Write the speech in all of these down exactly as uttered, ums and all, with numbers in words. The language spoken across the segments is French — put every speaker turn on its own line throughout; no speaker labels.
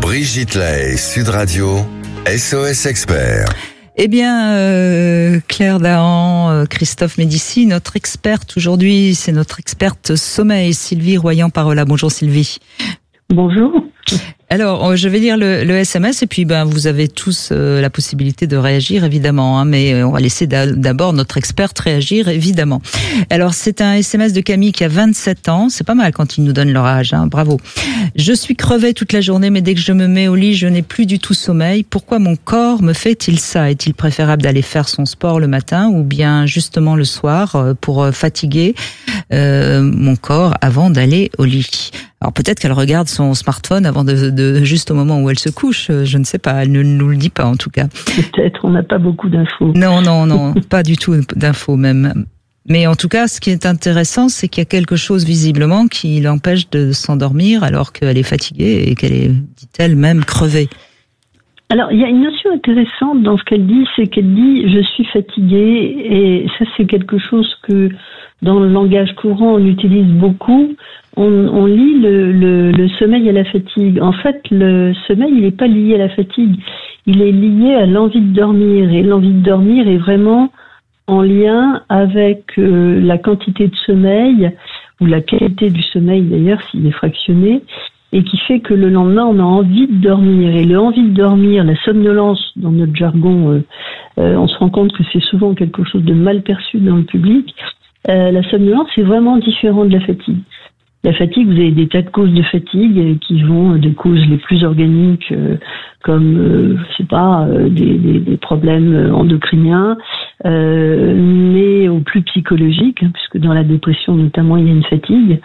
Brigitte Lahaye, Sud Radio, S O S Expert.
Eh bien, euh, Claire Dahan, euh, Christophe Médici, notre experte aujourd'hui, c'est notre experte sommeil, Sylvie Royan-Parola. Bonjour Sylvie.
Bonjour.
Alors, je vais lire le, le S M S et puis ben vous avez tous euh, la possibilité de réagir évidemment, hein, mais on va laisser d'abord notre experte réagir évidemment. Alors, c'est un S M S de Camille qui a vingt-sept ans, c'est pas mal quand ils nous donnent leur âge, hein, bravo. Je suis crevée toute la journée, mais dès que je me mets au lit, je n'ai plus du tout sommeil. Pourquoi mon corps me fait-il ça? Est-il préférable d'aller faire son sport le matin ou bien justement le soir pour fatiguer euh, mon corps avant d'aller au lit? Alors peut-être qu'elle regarde son smartphone avant de, de juste au moment où elle se couche, je ne sais pas, elle ne nous le dit pas en tout cas.
Peut-être, on n'a pas beaucoup d'infos.
Non, non, non, pas du tout d'infos même. Mais en tout cas, ce qui est intéressant, c'est qu'il y a quelque chose visiblement qui l'empêche de s'endormir alors qu'elle est fatiguée et qu'elle est, dit-elle, même crevée.
Alors, il y a une notion intéressante dans ce qu'elle dit, c'est qu'elle dit « je suis fatiguée » et ça, c'est quelque chose que dans le langage courant, on utilise beaucoup. On, on lie le, le, le sommeil à la fatigue. En fait, le sommeil, il n'est pas lié à la fatigue. Il est lié à l'envie de dormir. Et l'envie de dormir est vraiment en lien avec euh, la quantité de sommeil, ou la qualité du sommeil d'ailleurs, s'il est fractionné, et qui fait que le lendemain, on a envie de dormir. Et le envie de dormir, la somnolence, dans notre jargon, euh, euh, on se rend compte que c'est souvent quelque chose de mal perçu dans le public. Euh, la somnolence, c'est vraiment différent de la fatigue. La fatigue, vous avez des tas de causes de fatigue qui vont des causes les plus organiques, euh, comme, euh, je sais pas, euh, des, des, des problèmes endocriniens, euh, mais aux plus psychologiques, hein, puisque dans la dépression notamment, il y a une fatigue.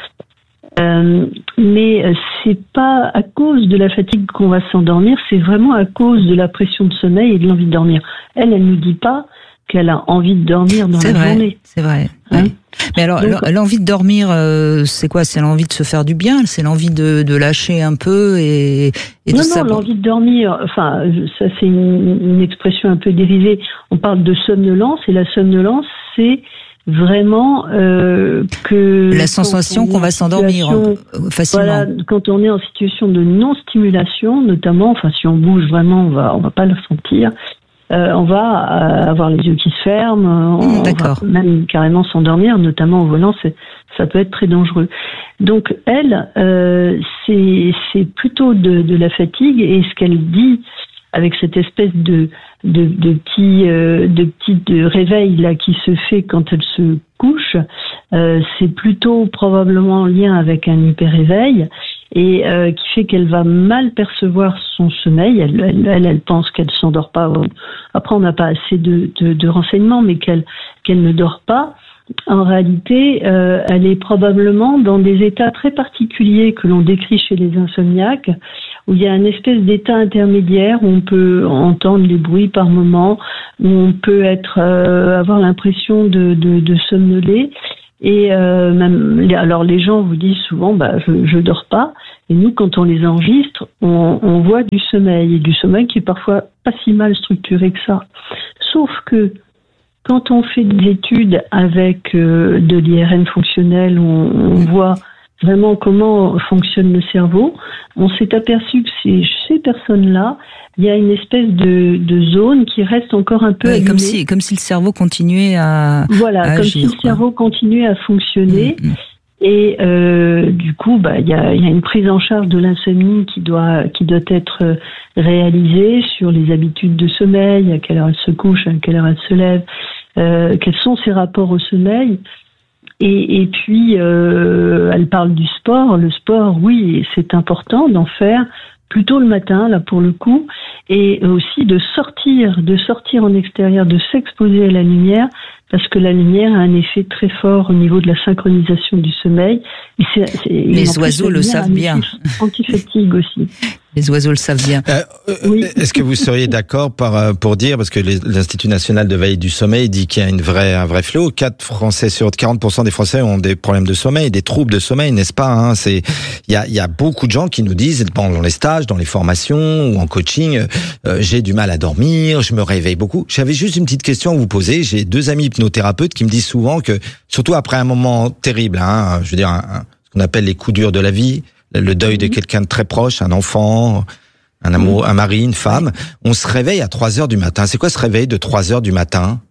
Euh, mais c'est pas à cause de la fatigue qu'on va s'endormir, c'est vraiment à cause de la pression de sommeil et de l'envie de dormir. Elle, elle nous dit pas qu'elle a envie de dormir dans la
vrai,
journée.
C'est vrai,
hein
oui. Mais alors, donc, l'envie de dormir, euh, c'est quoi? C'est l'envie de se faire du bien? C'est l'envie de, de lâcher un peu et, et de
Non,
savoir...
non, l'envie de dormir, enfin, ça c'est une, une expression un peu dérivée. On parle de somnolence et la somnolence, c'est vraiment euh, que...
La sensation qu'on va s'endormir facilement.
Voilà, quand on est en situation de non-stimulation, notamment, enfin si on bouge vraiment, on va, on va pas le ressentir. Euh, on va euh, avoir les yeux qui se ferment, on,
mmh,
on va même carrément s'endormir, notamment au volant, c'est, ça peut être très dangereux. Donc elle, euh, c'est, c'est plutôt de, de la fatigue, et ce qu'elle dit avec cette espèce de, de, de petit, euh, de petit de réveil là qui se fait quand elle se couche, euh, c'est plutôt probablement en lien avec un hyper-réveil, et euh, qui fait qu'elle va mal percevoir son sommeil. Elle, elle, elle, elle pense qu'elle s'endort pas. Après, on n'a pas assez de, de, de renseignements, mais qu'elle, qu'elle ne dort pas. En réalité, euh, elle est probablement dans des états très particuliers que l'on décrit chez les insomniaques, où il y a une espèce d'état intermédiaire où on peut entendre les bruits par moments, où on peut être euh, avoir l'impression de, de, de somnoler. Et euh, même, alors les gens vous disent souvent, bah je, je dors pas. Et nous, quand on les enregistre, on, on voit du sommeil, et du sommeil qui est parfois pas si mal structuré que ça. Sauf que quand on fait des études avec euh, de l'I R M fonctionnel, où on, on voit vraiment comment fonctionne le cerveau, on s'est aperçu que chez ces personnes-là, il y a une espèce de, de zone qui reste encore un peu
ouais,
allumée.
Comme si, comme si le cerveau continuait à
Voilà,
à
comme
agir,
si le
quoi.
cerveau continuait à fonctionner.
Mmh, mmh.
Et euh, du coup, bah, il y a, y a une prise en charge de l'insomnie qui doit, qui doit être réalisée sur les habitudes de sommeil, à quelle heure elle se couche, à quelle heure elle se lève, euh, quels sont ses rapports au sommeil. Et, et puis, euh, elle parle du sport. Le sport, oui, c'est important d'en faire plutôt le matin, là, pour le coup, et aussi de sortir, de sortir en extérieur, de s'exposer à la lumière, parce que la lumière a un effet très fort au niveau de la synchronisation du sommeil. Et c'est, c'est,
les oiseaux plus, le savent bien.
Anti-fatigue aussi.
Les oiseaux le savent bien.
Euh, oui. Est-ce que vous seriez d'accord par, pour dire, parce que les, l'Institut national de veille du sommeil dit qu'il y a une vraie, un vrai fléau, quatre Français sur quarante pour cent des Français ont des problèmes de sommeil, des troubles de sommeil, n'est-ce pas, hein? C'est, il y a, il y a beaucoup de gens qui nous disent, dans les stages, dans les formations ou en coaching, euh, j'ai du mal à dormir, je me réveille beaucoup. J'avais juste une petite question à vous poser. J'ai deux amis hypnothérapeutes qui me disent souvent que, surtout après un moment terrible, hein, je veux dire, un, un, ce qu'on appelle les coups durs de la vie, le deuil de quelqu'un de très proche, un enfant, un amour, un mari, une femme. On se réveille à trois heures du matin. C'est quoi ce réveil de trois heures du matin?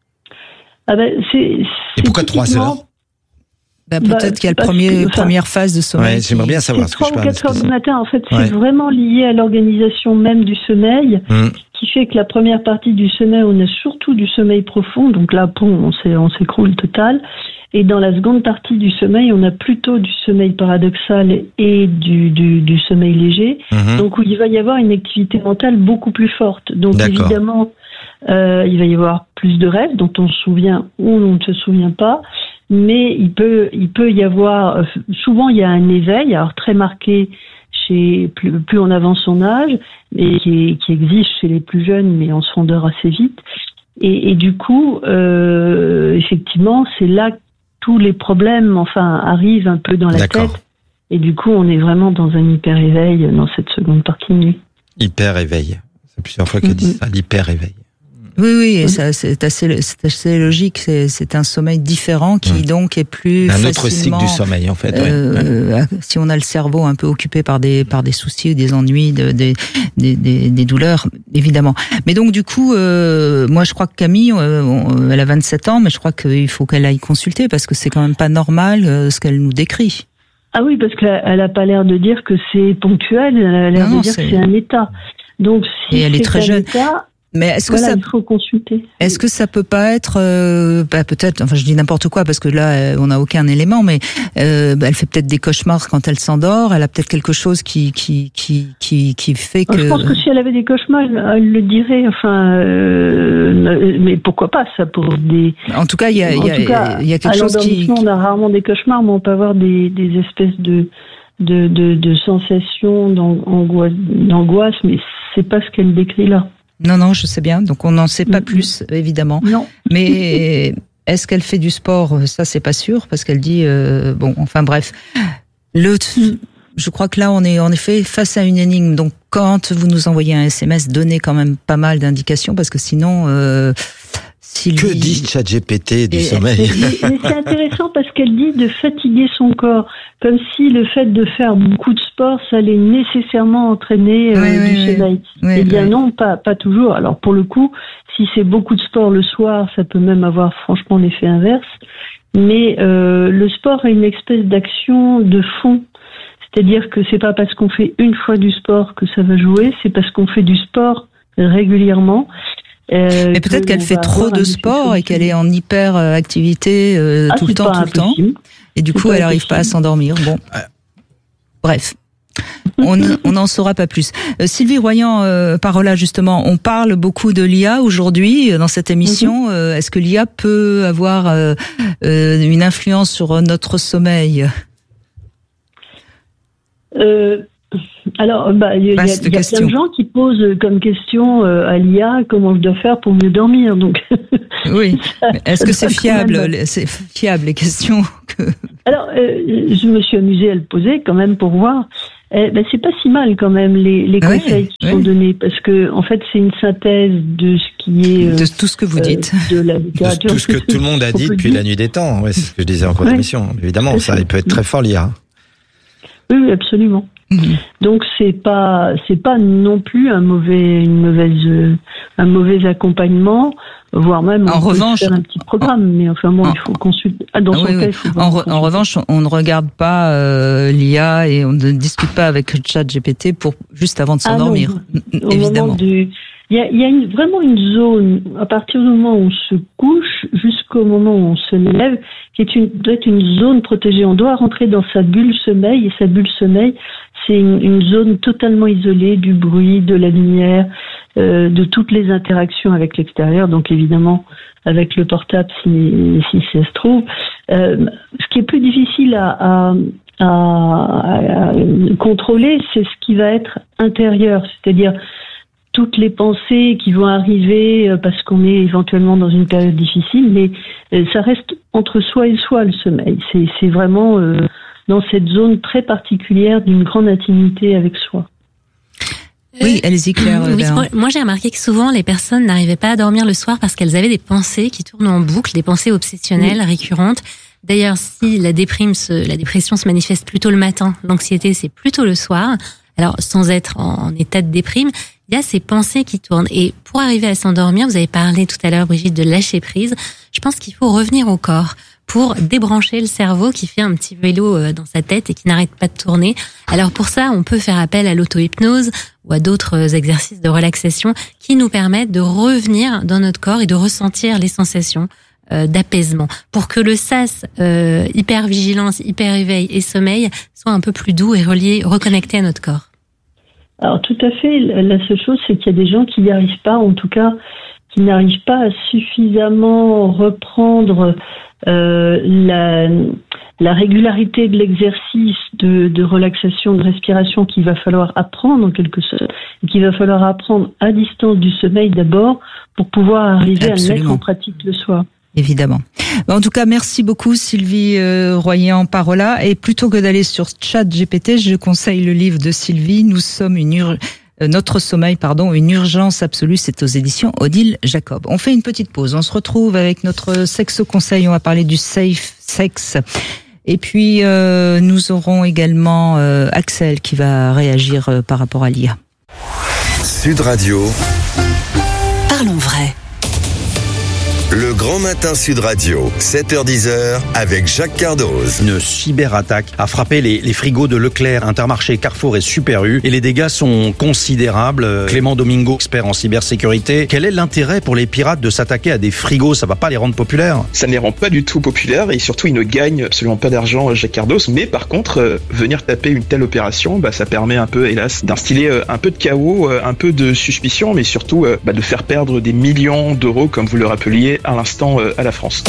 Ah ben, c'est,
Et pourquoi trois heures?
Bah, peut-être bah, qu'il y a la première, première phase de sommeil.
Ouais, j'aimerais bien savoir.
C'est trois ou quatre heures du matin. En fait, c'est
ouais.
vraiment lié à l'organisation même du sommeil, mmh. qui fait que la première partie du sommeil, on a surtout du sommeil profond. Donc là, bon, on, on s'écroule total. Et dans la seconde partie du sommeil, on a plutôt du sommeil paradoxal et du, du, du sommeil léger. Mmh. Donc où il va y avoir une activité mentale beaucoup plus forte. Donc D'accord. évidemment, euh, il va y avoir plus de rêves dont on se souvient ou on ne se souvient pas. Mais il peut, il peut y avoir, souvent il y a un éveil, alors très marqué chez plus, plus on avance son âge, et qui, qui existe chez les plus jeunes, mais on se rendort assez vite. Et, et du coup, euh, effectivement, c'est là que tous les problèmes, enfin, arrivent un peu dans la D'accord. tête. Et du coup, on est vraiment dans un hyper éveil dans cette seconde partie de nuit.
Hyper éveil. C'est plusieurs fois qu'elle dit ça, l'hyper éveil.
Oui, oui, et ça, c'est assez, c'est assez logique. C'est, c'est un sommeil différent qui mmh. donc est plus
un
facilement,
autre cycle du sommeil en fait.
Euh, ouais. Si on a le cerveau un peu occupé par des par des soucis, des ennuis, de, des, des des des douleurs, évidemment. Mais donc du coup, euh, moi je crois que Camille, euh, elle a vingt-sept ans, mais je crois qu'il faut qu'elle aille consulter parce que c'est quand même pas normal euh, ce qu'elle nous décrit.
Ah oui, parce qu'elle a pas l'air de dire que c'est ponctuel. Elle a l'air non, de dire c'est... que c'est un état. Donc si
et elle est très jeune.
État,
Mais est-ce
voilà,
que ça
il faut consulter.
Est-ce que ça peut pas être euh, bah peut-être, enfin je dis n'importe quoi parce que là on n'a aucun élément, mais euh, bah, elle fait peut-être des cauchemars quand elle s'endort. Elle a peut-être quelque chose qui qui qui qui qui fait que.
Je pense que si elle avait des cauchemars, elle, elle le dirait. Enfin, euh, mais pourquoi pas ça pour des.
En tout cas, il y a il y a il y a quelque chose qui.
On a rarement des cauchemars, mais on peut avoir des des espèces de de de, de sensations d'angoisse, d'angoisse, mais c'est pas ce qu'elle décrit là.
Non, non, je sais bien. Donc, on n'en sait pas plus, évidemment.
Non.
Mais est-ce qu'elle fait du sport? Ça, c'est pas sûr, parce qu'elle dit, euh, bon, enfin, bref. Le, je crois que là, on est en effet face à une énigme. Donc, quand vous nous envoyez un S M S, donnez quand même pas mal d'indications, parce que sinon, euh, Sylvie...
Que dit ChatGPT du et, sommeil?
Mais c'est intéressant parce qu'elle dit de fatiguer son corps, comme si le fait de faire beaucoup de sport, ça allait nécessairement entraîner euh, oui, du oui, sommeil. Oui, eh bien oui. non, pas pas toujours. Alors pour le coup, si c'est beaucoup de sport le soir, ça peut même avoir franchement l'effet inverse. Mais euh, le sport est une espèce d'action de fond. C'est-à-dire que c'est pas parce qu'on fait une fois du sport que ça va jouer, c'est parce qu'on fait du sport régulièrement.
Euh, Mais peut-être qu'elle fait trop de sport et qu'elle est en hyper activité euh,
ah,
tout le temps, tout impossible. le temps. Et du c'est coup, elle n'arrive pas à s'endormir. Bon, bref, on n'en saura pas plus. Euh, Sylvie Royan, euh, Parola, justement, on parle beaucoup de l'I A aujourd'hui dans cette émission. Mm-hmm. Euh, est-ce que l'I A peut avoir euh, euh, une influence sur notre sommeil?
euh... Alors, bah, il y a, y a, y a plein de gens qui posent comme question euh, à l'I A comment je dois faire pour mieux dormir. Donc,
oui. Est-ce que c'est fiable, même... c'est fiable les questions que...
Alors, euh, je me suis amusée à le poser quand même pour voir. Eh, ben, c'est pas si mal quand même les, les conseils oui, qui oui. sont donnés parce que en fait c'est une synthèse de ce qui est euh,
de tout ce que vous dites,
euh, de la littérature,
de tout ce que tout le monde a dit depuis la nuit des temps. Ouais, c'est ce que je disais en cours d'émission. Évidemment, ça, il peut être très fort l'I A.
Oui, absolument. Mmh. Donc c'est pas c'est pas non plus un mauvais une mauvaise un mauvais accompagnement, voire même
en
on
revanche
peut faire un petit programme, en, mais enfin bon en, il faut consulter. Ah, dans ah, son oui, cas, oui. il faut
en, re, en revanche, on ne regarde pas euh, l'I A et on ne discute pas avec ChatGPT pour juste avant de s'endormir.
Ah non, évidemment. Du... Il y a, il y a une, vraiment une zone à partir du moment où on se couche jusqu'au moment où on se lève, qui est une, doit être une zone protégée. On doit rentrer dans sa bulle sommeil et sa bulle sommeil, c'est une, une zone totalement isolée du bruit, de la lumière, euh, de toutes les interactions avec l'extérieur. Donc évidemment avec le portable si, si ça se trouve. Euh, ce qui est plus difficile à, à, à, à contrôler, c'est ce qui va être intérieur, c'est-à-dire toutes les pensées qui vont arriver parce qu'on est éventuellement dans une période difficile, mais ça reste entre soi et soi le sommeil. C'est, c'est vraiment euh, dans cette zone très particulière d'une grande intimité avec soi.
Oui, allez-y Claire.
Oui, moi j'ai remarqué que souvent les personnes n'arrivaient pas à dormir le soir parce qu'elles avaient des pensées qui tournent en boucle, des pensées obsessionnelles, oui. récurrentes. D'ailleurs, si la déprime se, la dépression se manifeste plutôt le matin, l'anxiété c'est plutôt le soir. Alors, sans être en état de déprime, il y a ces pensées qui tournent. Et pour arriver à s'endormir, vous avez parlé tout à l'heure, Brigitte, de lâcher prise. Je pense qu'il faut revenir au corps pour débrancher le cerveau qui fait un petit vélo dans sa tête et qui n'arrête pas de tourner. Alors pour ça, on peut faire appel à l'auto-hypnose ou à d'autres exercices de relaxation qui nous permettent de revenir dans notre corps et de ressentir les sensations euh, d'apaisement pour que le sas euh, hyper-vigilance, hyper-éveil et sommeil soit un peu plus doux et relié, reconnecté à notre corps.
Alors tout à fait. La seule chose, c'est qu'il y a des gens qui n'y arrivent pas, en tout cas, qui n'arrivent pas à suffisamment reprendre euh, la, la régularité de l'exercice de, de relaxation, de respiration qu'il va falloir apprendre en quelque sorte, et qu'il va falloir apprendre à distance du sommeil d'abord pour pouvoir arriver Absolument. à le mettre en pratique le soir.
Évidemment. En tout cas, merci beaucoup Sylvie euh, Royan-Parola. Et plutôt que d'aller sur ChatGPT, je conseille le livre de Sylvie. Nous sommes une ur... euh, notre sommeil, pardon, une urgence absolue. C'est aux éditions Odile Jacob. On fait une petite pause. On se retrouve avec notre sexo conseil. On va parler du safe sex. Et puis euh, nous aurons également euh, Axel qui va réagir euh, par rapport à l'I A.
Sud Radio.
Parlons vrai.
Le Grand Matin Sud Radio, sept heures dix avec Jacques Cardoz.
Une cyberattaque a frappé les, les frigos de Leclerc, Intermarché, Carrefour et Super U et les dégâts sont considérables. Clément Domingo, expert en cybersécurité, quel est l'intérêt pour les pirates de s'attaquer à des frigos? Ça va pas les rendre populaires?
Ça ne les rend pas du tout populaires et surtout ils ne gagnent absolument pas d'argent, Jacques Cardoz. Mais par contre, euh, venir taper une telle opération, bah, ça permet un peu, hélas, d'instiller euh, un peu de chaos, euh, un peu de suspicion, mais surtout euh, bah, de faire perdre des millions d'euros, comme vous le rappeliez à l'instant euh, à la France.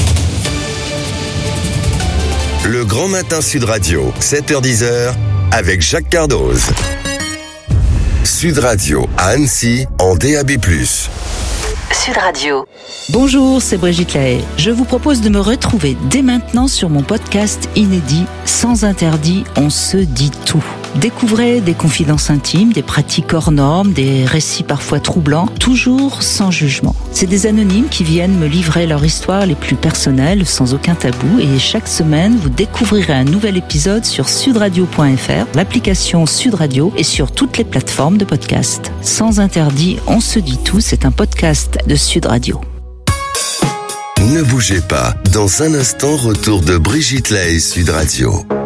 Le Grand Matin Sud Radio, sept heures dix avec Jacques Cardoz. Sud Radio à Annecy en D A B plus.
Sud Radio.
Bonjour, c'est Brigitte Lahaye. Je vous propose de me retrouver dès maintenant sur mon podcast inédit Sans interdit, on se dit tout. Découvrez des confidences intimes, des pratiques hors normes, des récits parfois troublants, toujours sans jugement. C'est des anonymes qui viennent me livrer leur histoire les plus personnelles, sans aucun tabou. Et chaque semaine, vous découvrirez un nouvel épisode sur sudradio point f r, l'application Sud Radio et sur toutes les plateformes de podcast. Sans interdit, on se dit tout, c'est un podcast de Sud Radio.
Ne bougez pas, dans un instant, retour de Brigitte Lahaye Sud Radio.